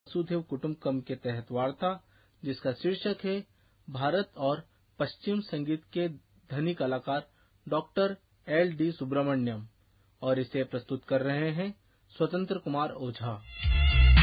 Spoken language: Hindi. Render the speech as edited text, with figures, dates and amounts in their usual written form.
वसुधैव कुटुंबकम के तहत वार्ता, जिसका शीर्षक है भारत और पश्चिम संगीत के धनी कलाकार डॉक्टर L. D. सुब्रमण्यम, और इसे प्रस्तुत कर रहे हैं स्वतंत्र कुमार ओझा।